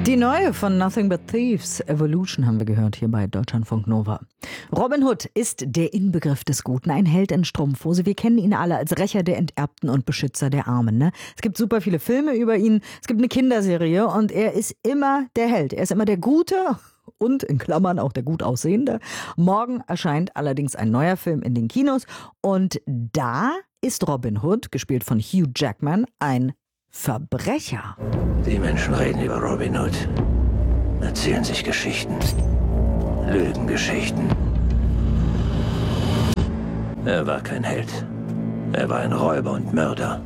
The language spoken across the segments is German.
Die neue von Nothing But Thieves, Evolution, haben wir gehört hier bei Deutschlandfunk Nova. Robin Hood ist der Inbegriff des Guten, ein Held in Strumpfhose. Wir kennen ihn alle als Rächer der Enterbten und Beschützer der Armen. Ne? Es gibt super viele Filme über ihn, es gibt eine Kinderserie und er ist immer der Held. Er ist immer der Gute und in Klammern auch der gut aussehende. Morgen erscheint allerdings ein neuer Film in den Kinos und da ist Robin Hood, gespielt von Hugh Jackman, ein Verbrecher. Die Menschen reden über Robin Hood, erzählen sich Geschichten, Lügengeschichten. Er war kein Held. Er war ein Räuber und Mörder.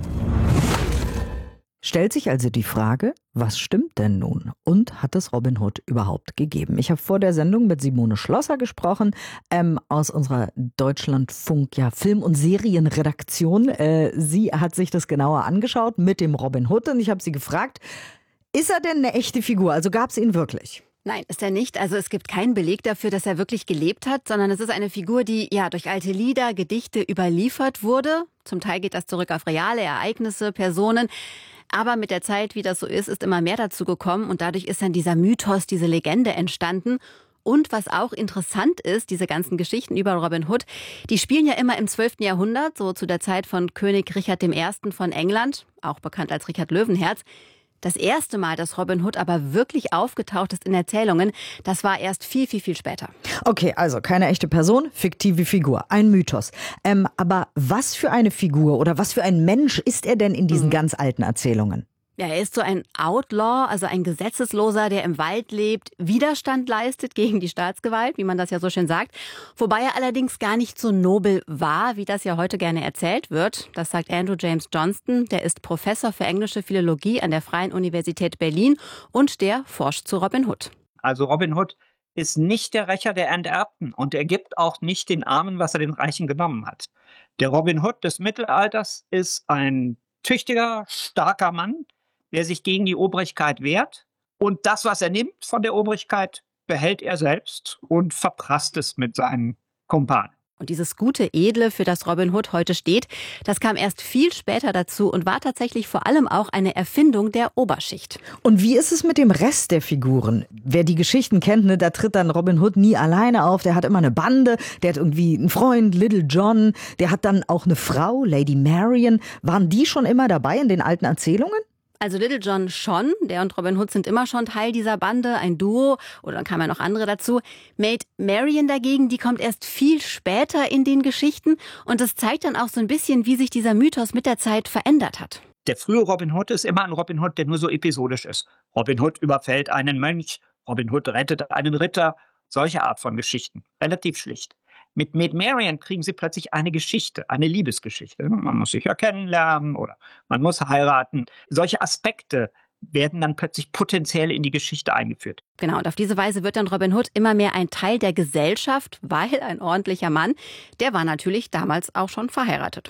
Stellt sich also die Frage, was stimmt denn nun? Und hat es Robin Hood überhaupt gegeben? Ich habe vor der Sendung mit Simone Schlosser gesprochen, aus unserer Deutschlandfunk Film- und Serienredaktion. Sie hat sich das genauer angeschaut mit dem Robin Hood und ich habe sie gefragt, ist er denn eine echte Figur? Also gab es ihn wirklich? Nein, ist er nicht. Also es gibt keinen Beleg dafür, dass er wirklich gelebt hat, sondern es ist eine Figur, die durch alte Lieder, Gedichte überliefert wurde. Zum Teil geht das zurück auf reale Ereignisse, Personen. Aber mit der Zeit, wie das so ist immer mehr dazu gekommen und dadurch ist dann dieser Mythos, diese Legende entstanden. Und was auch interessant ist, diese ganzen Geschichten über Robin Hood, die spielen ja immer im 12. Jahrhundert, so zu der Zeit von König Richard I. von England, auch bekannt als Richard Löwenherz. Das erste Mal, dass Robin Hood aber wirklich aufgetaucht ist in Erzählungen, das war erst viel, viel, viel später. Okay, also keine echte Person, fiktive Figur, ein Mythos. Aber was für eine Figur oder was für ein Mensch ist er denn in diesen ganz alten Erzählungen? Ja, er ist so ein Outlaw, also ein Gesetzesloser, der im Wald lebt, Widerstand leistet gegen die Staatsgewalt, wie man das ja so schön sagt. Wobei er allerdings gar nicht so nobel war, wie das ja heute gerne erzählt wird. Das sagt Andrew James Johnston, der ist Professor für englische Philologie an der Freien Universität Berlin und der forscht zu Robin Hood. Also Robin Hood ist nicht der Rächer der Enterbten und er gibt auch nicht den Armen, was er den Reichen genommen hat. Der Robin Hood des Mittelalters ist ein tüchtiger, starker Mann, der sich gegen die Obrigkeit wehrt. Und das, was er nimmt von der Obrigkeit, behält er selbst und verprasst es mit seinen Kumpanen. Und dieses gute Edle, für das Robin Hood heute steht, das kam erst viel später dazu und war tatsächlich vor allem auch eine Erfindung der Oberschicht. Und wie ist es mit dem Rest der Figuren? Wer die Geschichten kennt, da tritt dann Robin Hood nie alleine auf. Der hat immer eine Bande, der hat irgendwie einen Freund, Little John, der hat dann auch eine Frau, Lady Marian. Waren die schon immer dabei in den alten Erzählungen? Also Little John schon, der und Robin Hood sind immer schon Teil dieser Bande, ein Duo, oder dann kamen ja noch andere dazu. Maid Marian dagegen, die kommt erst viel später in den Geschichten und das zeigt dann auch so ein bisschen, wie sich dieser Mythos mit der Zeit verändert hat. Der frühe Robin Hood ist immer ein Robin Hood, der nur so episodisch ist. Robin Hood überfällt einen Mönch, Robin Hood rettet einen Ritter, solche Art von Geschichten, relativ schlicht. Mit Maid Marian kriegen sie plötzlich eine Geschichte, eine Liebesgeschichte. Man muss sich ja kennenlernen oder man muss heiraten. Solche Aspekte werden dann plötzlich potenziell in die Geschichte eingeführt. Genau, und auf diese Weise wird dann Robin Hood immer mehr ein Teil der Gesellschaft, weil ein ordentlicher Mann, der war natürlich damals auch schon verheiratet.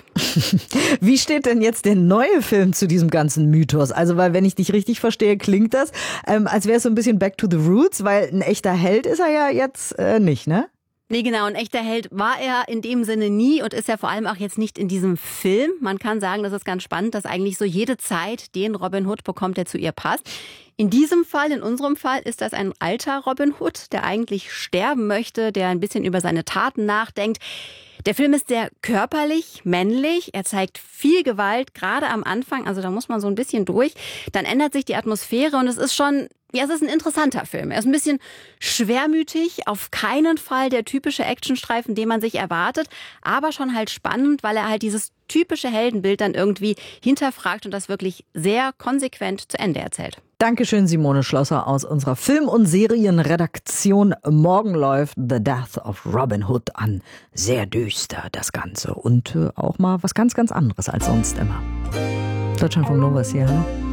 Wie steht denn jetzt der neue Film zu diesem ganzen Mythos? Also, weil wenn ich dich richtig verstehe, klingt das, als wäre es so ein bisschen Back to the Roots, weil ein echter Held ist er ja jetzt nicht, ne? Nee, genau. Ein echter Held war er in dem Sinne nie und ist ja vor allem auch jetzt nicht in diesem Film. Man kann sagen, das ist ganz spannend, dass eigentlich so jede Zeit den Robin Hood bekommt, der zu ihr passt. In diesem Fall, in unserem Fall, ist das ein alter Robin Hood, der eigentlich sterben möchte, der ein bisschen über seine Taten nachdenkt. Der Film ist sehr körperlich, männlich. Er zeigt viel Gewalt, gerade am Anfang. Also da muss man so ein bisschen durch. Dann ändert sich die Atmosphäre und es ist schon, es ist ein interessanter Film. Er ist ein bisschen schwermütig, auf keinen Fall der typische Actionstreifen, den man sich erwartet, aber schon halt spannend, weil er halt dieses typische Heldenbild dann irgendwie hinterfragt und das wirklich sehr konsequent zu Ende erzählt. Dankeschön, Simone Schlosser aus unserer Film- und Serienredaktion. Morgen läuft The Death of Robin Hood an. Sehr düster das Ganze und auch mal was ganz, ganz anderes als sonst immer. Deutschlandfunk Nova ist hier, hallo?